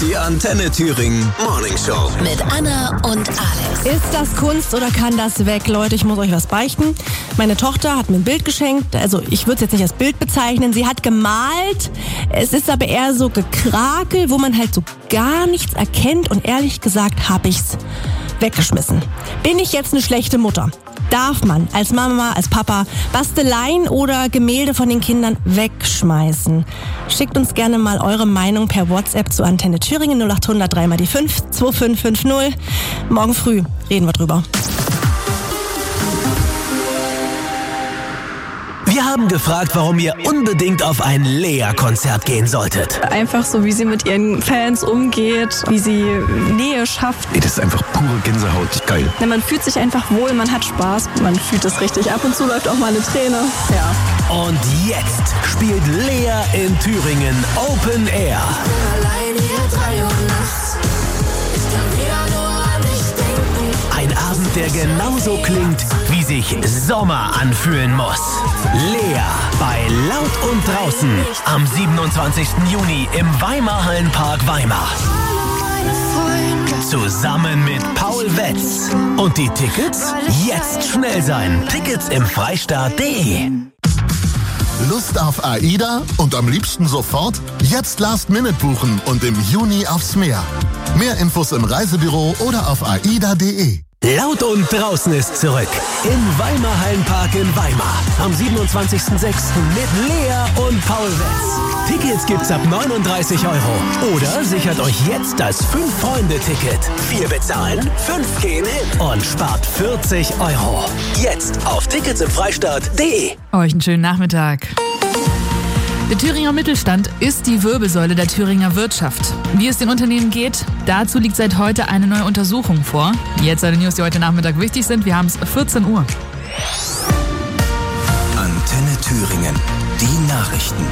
Die Antenne Thüringen Morning Show. Mit Anna und Alex. Ist das Kunst oder kann das weg? Leute, ich muss euch was beichten. Meine Tochter hat mir ein Bild geschenkt. Also ich würde es jetzt nicht als Bild bezeichnen. Sie hat gemalt. Es ist aber eher so Gekrakel, wo man halt so gar nichts erkennt. Und ehrlich gesagt habe ich's weggeschmissen. Bin ich jetzt eine schlechte Mutter? Darf man als Mama, als Papa Basteleien oder Gemälde von den Kindern wegschmeißen? Schickt uns gerne mal eure Meinung per WhatsApp zu Antenne Thüringen 0800 3 mal die 5 2550. Morgen früh reden wir drüber. Wir haben gefragt, warum ihr unbedingt auf ein Lea-Konzert gehen solltet. Einfach so, wie sie mit ihren Fans umgeht, wie sie Nähe schafft. Das ist einfach pure Gänsehaut, geil. Man fühlt sich einfach wohl, man hat Spaß, man fühlt es richtig. Ab und zu läuft auch mal eine Träne. Ja. Und jetzt spielt Lea in Thüringen Open Air. Ein Abend, der genauso klingt, wie sich Sommer anfühlen muss. Lea bei Laut und Draußen am 27. Juni im Weimar-Hallenpark Weimar. Zusammen mit Paul Wetz. Und die Tickets? Jetzt schnell sein. Tickets im Freistaat.de. Lust auf AIDA und am liebsten sofort? Jetzt Last-Minute buchen und im Juni aufs Meer. Mehr Infos im Reisebüro oder auf aida.de. Laut und Draußen ist zurück. Im Weimar-Hallenpark in Weimar. Am 27.06. mit Lea und Paul Wetz. Tickets gibt's ab 39 €. Oder sichert euch jetzt das 5-Freunde-Ticket. 4 bezahlen, 5 gehen hin. Und spart 40 €. Jetzt auf ticketsimfreistaat.de. Euch einen schönen Nachmittag. Der Thüringer Mittelstand ist die Wirbelsäule der Thüringer Wirtschaft. Wie es den Unternehmen geht, dazu liegt seit heute eine neue Untersuchung vor. Jetzt alle News, die heute Nachmittag wichtig sind. Wir haben es 14 Uhr. Antenne Thüringen. Die Nachrichten.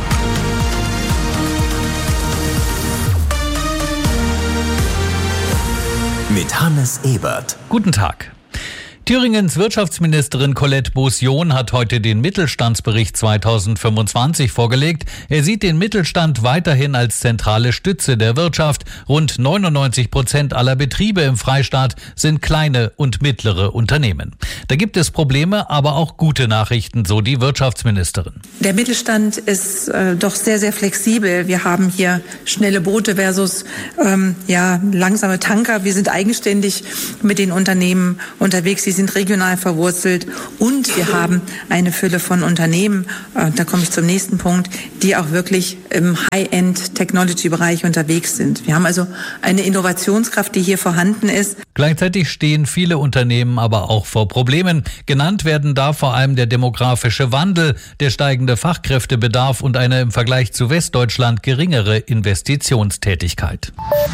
Mit Hannes Ebert. Guten Tag. Thüringens Wirtschaftsministerin Colette Beaussion hat heute den Mittelstandsbericht 2025 vorgelegt. Er sieht den Mittelstand weiterhin als zentrale Stütze der Wirtschaft. Rund 99% aller Betriebe im Freistaat sind kleine und mittlere Unternehmen. Da gibt es Probleme, aber auch gute Nachrichten, so die Wirtschaftsministerin. Der Mittelstand ist doch sehr, sehr flexibel. Wir haben hier schnelle Boote versus langsame Tanker. Wir sind eigenständig mit den Unternehmen unterwegs. Sie sind regional verwurzelt und wir haben eine Fülle von Unternehmen, da komme ich zum nächsten Punkt, die auch wirklich im High-End-Technology-Bereich unterwegs sind. Wir haben also eine Innovationskraft, die hier vorhanden ist. Gleichzeitig stehen viele Unternehmen aber auch vor Problemen. Genannt werden da vor allem der demografische Wandel, der steigende Fachkräftebedarf und eine im Vergleich zu Westdeutschland geringere Investitionstätigkeit.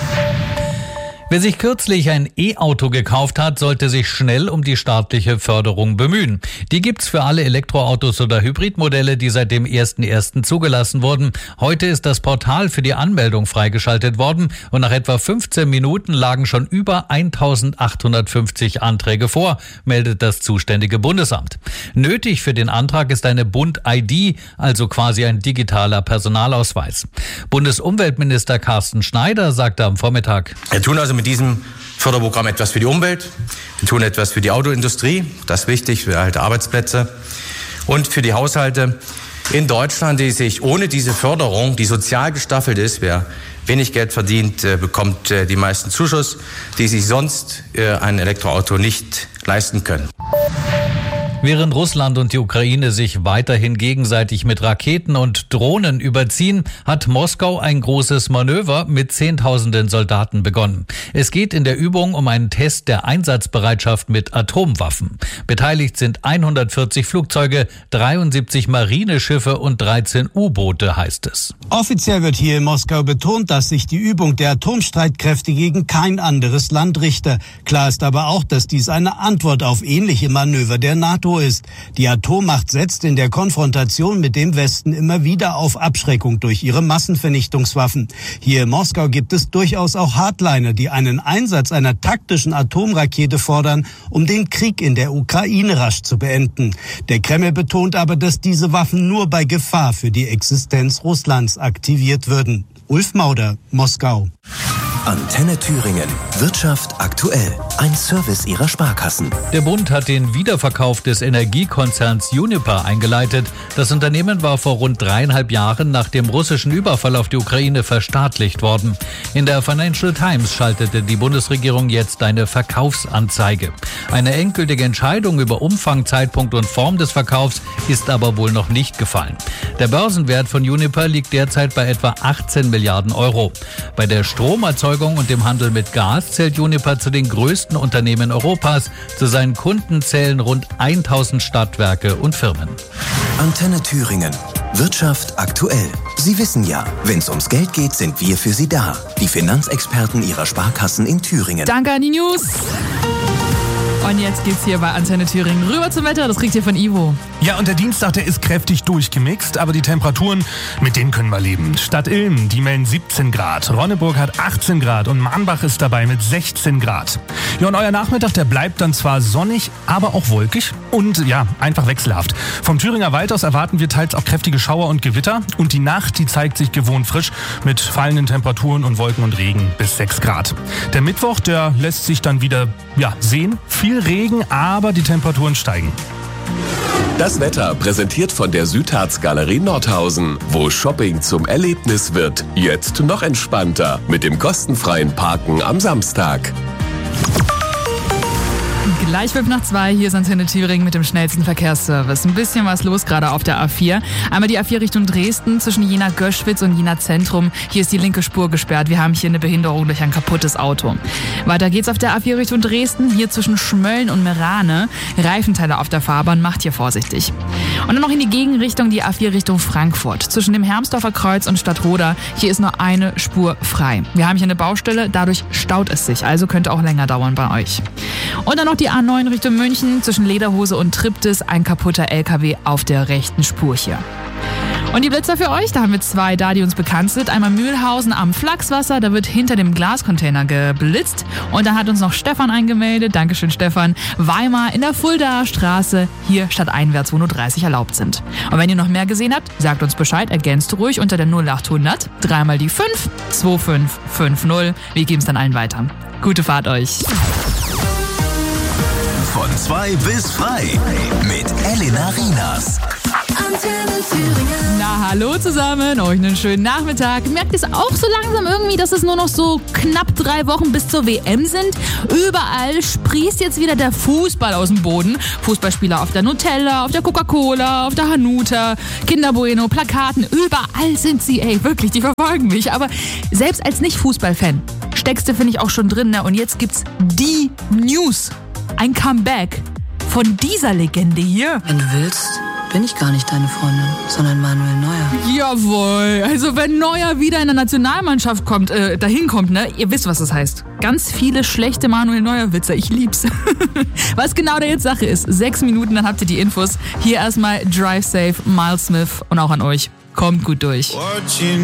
Wer sich kürzlich ein E-Auto gekauft hat, sollte sich schnell um die staatliche Förderung bemühen. Die gibt's für alle Elektroautos oder Hybridmodelle, die seit dem 1.1. zugelassen wurden. Heute ist das Portal für die Anmeldung freigeschaltet worden und nach etwa 15 Minuten lagen schon über 1.850 Anträge vor, meldet das zuständige Bundesamt. Nötig für den Antrag ist eine Bund-ID, also quasi ein digitaler Personalausweis. Bundesumweltminister Carsten Schneider sagte am Vormittag: Wir tun also mit diesem Förderprogramm etwas für die Umwelt, wir tun etwas für die Autoindustrie, das ist wichtig, für erhalte Arbeitsplätze und für die Haushalte in Deutschland, die sich ohne diese Förderung, die sozial gestaffelt ist, wer wenig Geld verdient, bekommt die meisten Zuschuss, die sich sonst ein Elektroauto nicht leisten können. Während Russland und die Ukraine sich weiterhin gegenseitig mit Raketen und Drohnen überziehen, hat Moskau ein großes Manöver mit Zehntausenden Soldaten begonnen. Es geht in der Übung um einen Test der Einsatzbereitschaft mit Atomwaffen. Beteiligt sind 140 Flugzeuge, 73 Marineschiffe und 13 U-Boote, heißt es. Offiziell wird hier in Moskau betont, dass sich die Übung der Atomstreitkräfte gegen kein anderes Land richte. Klar ist aber auch, dass dies eine Antwort auf ähnliche Manöver der NATO ist. Die Atommacht setzt in der Konfrontation mit dem Westen immer wieder auf Abschreckung durch ihre Massenvernichtungswaffen. Hier in Moskau gibt es durchaus auch Hardliner, die einen Einsatz einer taktischen Atomrakete fordern, um den Krieg in der Ukraine rasch zu beenden. Der Kreml betont aber, dass diese Waffen nur bei Gefahr für die Existenz Russlands aktiviert würden. Ulf Mauder, Moskau. Antenne Thüringen. Wirtschaft aktuell. Ein Service Ihrer Sparkassen. Der Bund hat den Wiederverkauf des Energiekonzerns Uniper eingeleitet. Das Unternehmen war vor rund 3,5 Jahren nach dem russischen Überfall auf die Ukraine verstaatlicht worden. In der Financial Times schaltete die Bundesregierung jetzt eine Verkaufsanzeige. Eine endgültige Entscheidung über Umfang, Zeitpunkt und Form des Verkaufs ist aber wohl noch nicht gefallen. Der Börsenwert von Uniper liegt derzeit bei etwa 18 Milliarden Euro. Bei der Stromerzeugung und dem Handel mit Gas zählt Uniper zu den größten Unternehmen Europas. Zu seinen Kunden zählen rund 1000 Stadtwerke und Firmen. Antenne Thüringen. Wirtschaft aktuell. Sie wissen ja, wenn es ums Geld geht, sind wir für Sie da. Die Finanzexperten Ihrer Sparkassen in Thüringen. Danke an die News. Und jetzt geht's hier bei Antenne Thüringen rüber zum Wetter. Das kriegt ihr von Ivo. Ja, und der Dienstag, der ist kräftig durchgemixt, aber die Temperaturen, mit denen können wir leben. Stadt Ilm, die melden 17 Grad. Ronneburg hat 18 Grad und Mahnbach ist dabei mit 16 Grad. Ja, und euer Nachmittag, der bleibt dann zwar sonnig, aber auch wolkig und ja, einfach wechselhaft. Vom Thüringer Wald aus erwarten wir teils auch kräftige Schauer und Gewitter. Und die Nacht, die zeigt sich gewohnt frisch mit fallenden Temperaturen und Wolken und Regen bis 6 Grad. Der Mittwoch, der lässt sich dann wieder sehen. Viel Regen, aber die Temperaturen steigen. Das Wetter präsentiert von der Südharz-Galerie Nordhausen, wo Shopping zum Erlebnis wird. Jetzt noch entspannter mit dem kostenfreien Parken am Samstag. Gleich 1:55, hier ist Antenne Thüringen mit dem schnellsten Verkehrsservice. Ein bisschen was los gerade auf der A4. Einmal die A4 Richtung Dresden zwischen Jena-Göschwitz und Jena-Zentrum. Hier ist die linke Spur gesperrt. Wir haben hier eine Behinderung durch ein kaputtes Auto. Weiter geht's auf der A4 Richtung Dresden. Hier zwischen Schmölln und Merane. Reifenteile auf der Fahrbahn, macht hier vorsichtig. Und dann noch in die Gegenrichtung die A4 Richtung Frankfurt. Zwischen dem Hermsdorfer Kreuz und Stadtroda. Hier ist nur eine Spur frei. Wir haben hier eine Baustelle, dadurch staut es sich. Also könnte auch länger dauern bei euch. Und dann noch die A9 Richtung München, zwischen Lederhose und Triptis, ein kaputter LKW auf der rechten Spur hier. Und die Blitzer für euch, da haben wir 2 da, die uns bekannt sind. Einmal Mühlhausen am Flachswasser, da wird hinter dem Glascontainer geblitzt. Und dann hat uns noch Stefan eingemeldet, Dankeschön Stefan, Weimar in der Fuldaer Straße, hier stadteinwärts, wo nur 30 erlaubt sind. Und wenn ihr noch mehr gesehen habt, sagt uns Bescheid, ergänzt ruhig unter der 0800, 3 mal die 5, 2550. Wir geben es dann allen weiter. Gute Fahrt euch. Von 2 bis frei mit Elena Rienas. Na, hallo zusammen, euch einen schönen Nachmittag. Merkt ihr es auch so langsam irgendwie, dass es nur noch so knapp 3 Wochen bis zur WM sind? Überall sprießt jetzt wieder der Fußball aus dem Boden. Fußballspieler auf der Nutella, auf der Coca-Cola, auf der Hanuta, Kinder Bueno, Plakaten, überall sind sie, ey, wirklich, die verfolgen mich. Aber selbst als Nicht-Fußballfan steckst du, finde ich, auch schon drin, ne? Und jetzt gibt's die News. Ein Comeback von dieser Legende hier. Wenn du willst, bin ich gar nicht deine Freundin, sondern Manuel Neuer. Jawohl, also wenn Neuer wieder in der Nationalmannschaft dahin kommt, ne, ihr wisst, was das heißt. Ganz viele schlechte Manuel Neuer-Witze, ich lieb's. Was genau da jetzt Sache ist, 6 Minuten, dann habt ihr die Infos. Hier erstmal Drive Safe, Miles Smith und auch an euch. Kommt gut durch.